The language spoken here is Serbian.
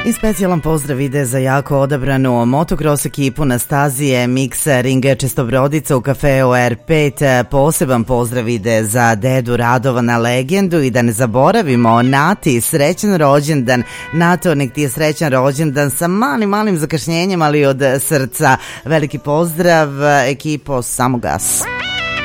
I specijalan pozdrav ide za jako odabranu motocross ekipu na stazi MX Ring Čestobrodica u kafeu R5. Poseban pozdrav ide za dedu Radovana legendu i da ne zaboravimo Nati, srećan rođendan. Nato, nek ti je srećan rođendan sa malim zakašnjenjem, ali od srca. Veliki pozdrav, ekipo, samo gas.